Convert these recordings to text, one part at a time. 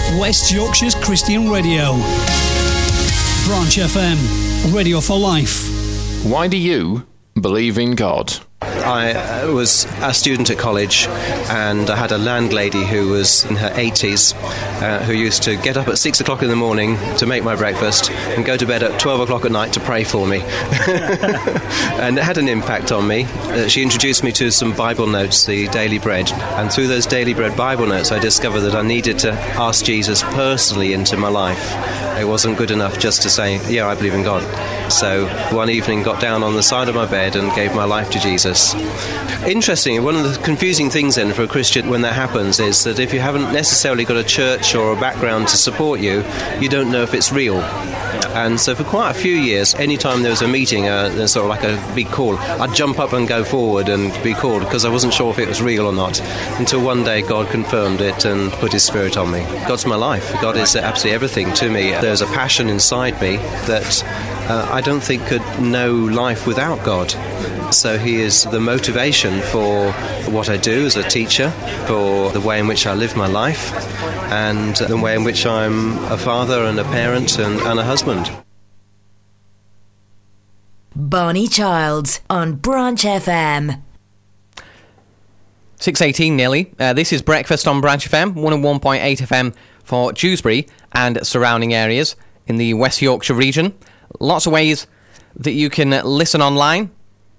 West Yorkshire's Christian Radio. Branch FM, radio for life. Why do you believe in God? I was a student at college, and I had a landlady who was in her 80s who used to get up at 6 o'clock in the morning to make my breakfast and go to bed at 12 o'clock at night to pray for me. And it had an impact on me. She introduced me to some Bible notes, the Daily Bread, and through those Daily Bread Bible notes I discovered that I needed to ask Jesus personally into my life. It wasn't good enough just to say, yeah, I believe in God. So one evening got down on the side of my bed and gave my life to Jesus. Interestingly, one of the confusing things then for a Christian when that happens is that if you haven't necessarily got a church or a background to support you, you don't know if it's real. And so for quite a few years, anytime there was a meeting, sort of like a big call, I'd jump up and go forward and be called because I wasn't sure if it was real or not, until one day God confirmed it and put His Spirit on me. God's my life. God is absolutely everything to me. There's a passion inside me that I don't think could know life without God. So He is the motivation for what I do as a teacher, for the way in which I live my life, and the way in which I'm a father and a parent and a husband. Barney Childs on Branch FM. 6:18 nearly. This is Breakfast on Branch FM, 101.8 FM for Dewsbury and surrounding areas in the West Yorkshire region. Lots of ways that you can listen online,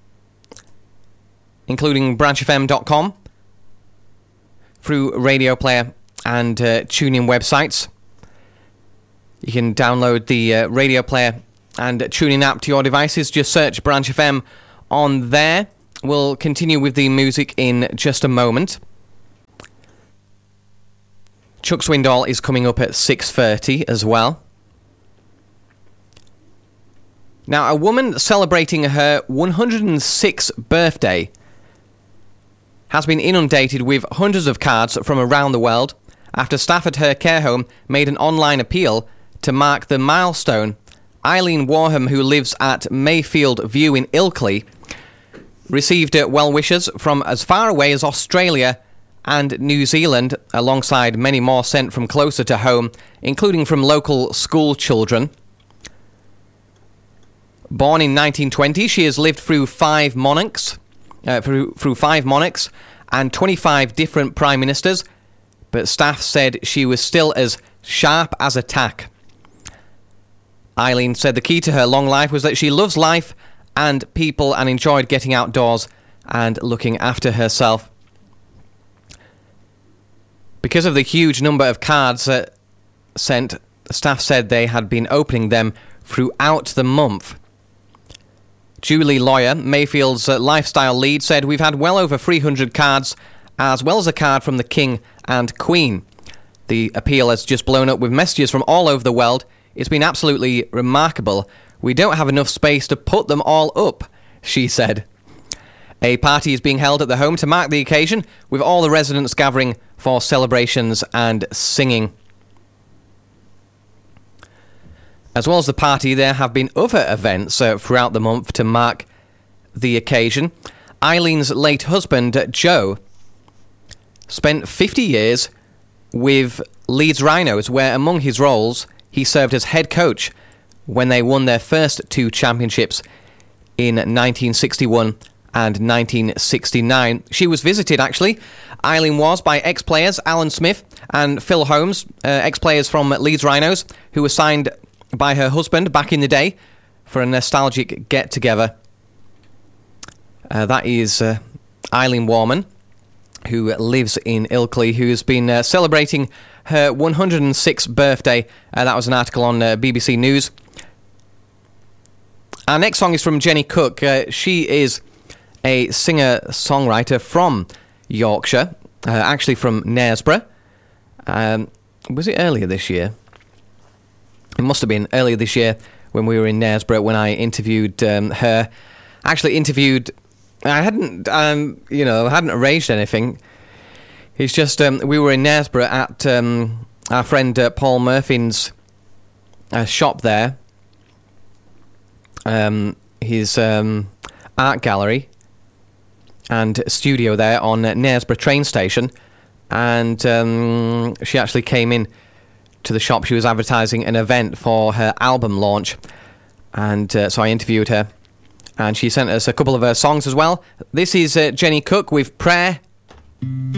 including branchfm.com, through Radio Player and TuneIn websites. You can download the Radio Player and TuneIn app to your devices. Just search Branch FM on there. We'll continue with the music in just a moment. Chuck Swindoll is coming up at 6:30 as well. Now, a woman celebrating her 106th birthday has been inundated with hundreds of cards from around the world after staff at her care home made an online appeal to mark the milestone. Eileen Warham, who lives at Mayfield View in Ilkley, received well wishes from as far away as Australia and New Zealand, alongside many more sent from closer to home, including from local school children. Born in 1920, she has lived through five monarchs and 25 different prime ministers, but staff said she was still as sharp as a tack. Eileen said the key to her long life was that she loves life and people and enjoyed getting outdoors and looking after herself. Because of the huge number of cards sent, staff said they had been opening them throughout the month. Julie Lawyer, Mayfield's lifestyle lead, said, "We've had well over 300 cards, as well as a card from the King and Queen. The appeal has just blown up with messages from all over the world. It's been absolutely remarkable. We don't have enough space to put them all up," she said. A party is being held at the home to mark the occasion, with all the residents gathering for celebrations and singing. As well as the party, there have been other events throughout the month to mark the occasion. Eileen's late husband, Joe, spent 50 years with Leeds Rhinos, where among his roles, he served as head coach when they won their first two championships in 1961 and 1969. She was visited, actually. Eileen was by ex-players Alan Smith and Phil Holmes, ex-players from Leeds Rhinos, who were signed by her husband back in the day for a nostalgic get-together. That is Eileen Warman, who lives in Ilkley, who has been celebrating her 106th birthday. That was an article on BBC News. Our next song is from Jenny Cook. She is a singer-songwriter from Yorkshire, actually from Knaresborough. Was it earlier this year? It must have been earlier this year when we were in Knaresborough when I interviewed her. Actually interviewed... I hadn't arranged anything. It's just we were in Knaresborough at our friend Paul Murphy's shop there. His art gallery and studio there on Knaresborough train station. And she actually came in to the shop. She was advertising an event for her album launch, and so I interviewed her, and she sent us a couple of her songs as well. This is Jenny Cook with Prayer.